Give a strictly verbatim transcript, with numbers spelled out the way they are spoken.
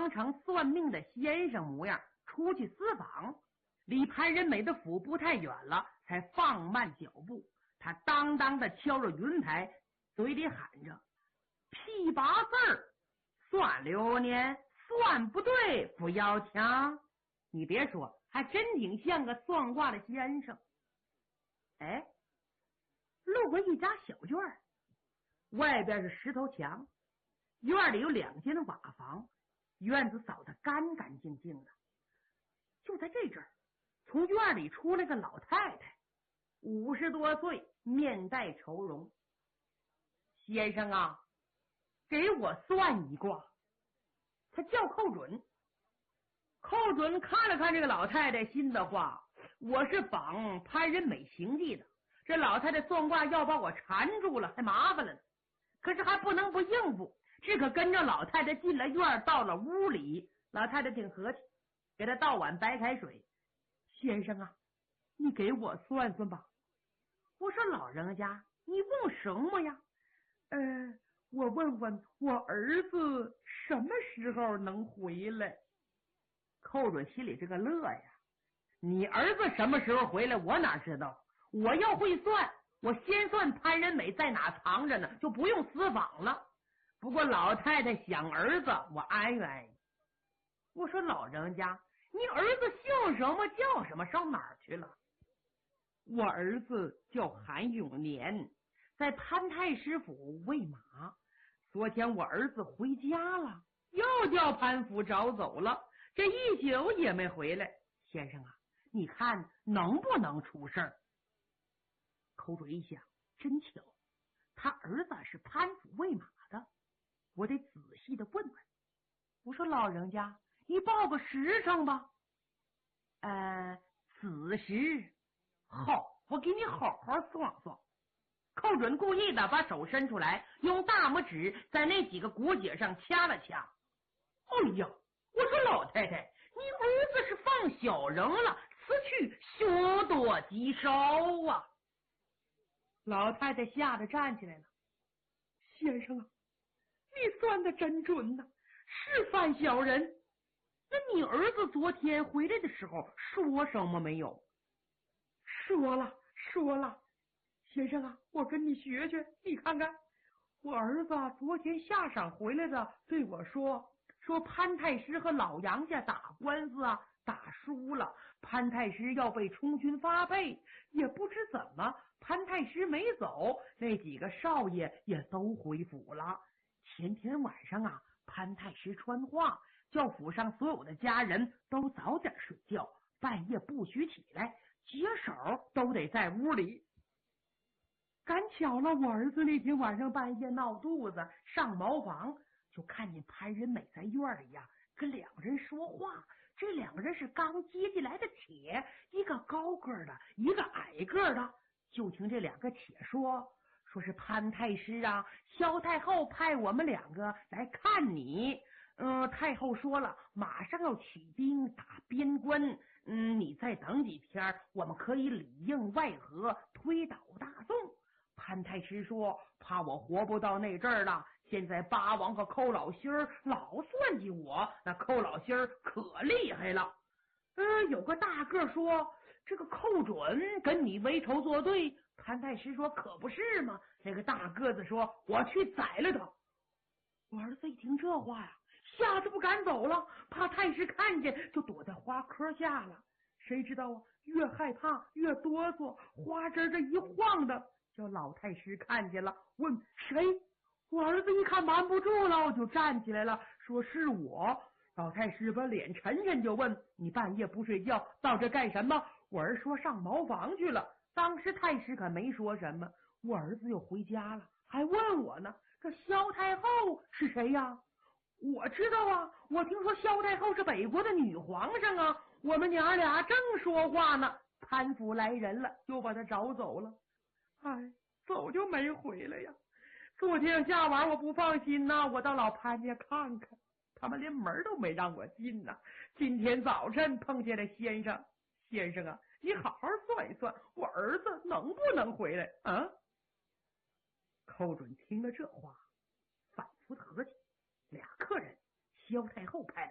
装成算命的先生模样出去私访，离潘仁美的府不太远了，才放慢脚步。他当当的敲着云台，嘴里喊着批八字儿，算流年，算不对不要抢。你别说，还真挺像个算卦的先生。哎，路过一家小院儿，外边是石头墙，院里有两间瓦房，院子扫得干干净净的。就在这阵儿，从院里出来个老太太，五十多岁，面带愁容。先生啊，给我算一卦。他叫寇准。寇准看了看这个老太太，心的话，我是绑潘仁美行迹的，这老太太算卦要把我缠住了，还麻烦了呢。可是还不能不应付，只可跟着老太太进了院，到了屋里，老太太挺和气，给他倒碗白开水。先生啊，你给我算算吧。我说老人家，你问什么呀？呃，我问问我儿子什么时候能回来。寇准心里这个乐呀，你儿子什么时候回来我哪知道？我要会算，我先算潘仁美在哪藏着呢，就不用私访了。不过老太太想儿子，我安愿意。我说老人家，你儿子姓什么叫什么，上哪儿去了？我儿子叫韩永年，在潘太师府喂马。昨天我儿子回家了，又叫潘府找走了，这一宿也没回来。先生啊，你看能不能出事儿？寇准一想，真巧，他儿子是潘府喂马的，我得仔细的问问。我说老人家，你报个时辰吧。呃，此时好，我给你好好算算。寇准故意的把手伸出来，用大拇指在那几个骨节上掐了掐。哎呀，我说老太太，你儿子是放小人了，此去凶多吉少啊！老太太吓得站起来了。先生啊，你算的真准呐，是犯小人。那你儿子昨天回来的时候说什么没有？说了说了。先生啊，我跟你学学，你看看，我儿子昨天下晌回来的，对我说说潘太师和老杨家打官司啊，打输了，潘太师要被充军发配，也不知怎么潘太师没走，那几个少爷也都回府了。前天晚上啊，潘太师传话，叫府上所有的家人都早点睡觉，半夜不许起来，解手都得在屋里。赶巧了，我儿子那天晚上半夜闹肚子，上茅房，就看见潘仁美在院里呀、啊、跟两个人说话。这两个人是刚接进来的帖，一个高个的，一个矮个的。就听这两个帖说，说是潘太师啊，萧太后派我们两个来看你。嗯、呃，太后说了，马上要起兵打边关，嗯，你再等几天，我们可以里应外合，推倒大宋。潘太师说，怕我活不到那阵儿了，现在八王和寇老心儿老算计我，那寇老心儿可厉害了。嗯，有个大个说，这个寇准跟你为仇作对。潘太师说，可不是吗？那个大个子说，我去宰了他。我儿子一听这话呀，吓得不敢走了，怕太师看见，就躲在花棵下了。谁知道啊，越害怕越哆嗦，花枝这一晃的，叫老太师看见了，问谁？我儿子一看瞒不住了，就站起来了，说是我。老太师把脸沉沉，就问，你半夜不睡觉到这干什么？我儿说上茅房去了。当时太师可没说什么，我儿子又回家了，还问我呢，这萧太后是谁呀？我知道啊，我听说萧太后是北国的女皇上啊。我们娘俩正说话呢，潘府来人了，就把他找走了。哎，走就没回来呀。昨天下晚我不放心呐、啊，我到老潘家看看，他们连门都没让我进呐、啊。今天早晨碰见了先生，先生啊，你好好算一算，我儿子能不能回来啊？寇准听了这话，反复的合计，俩客人，萧太后派来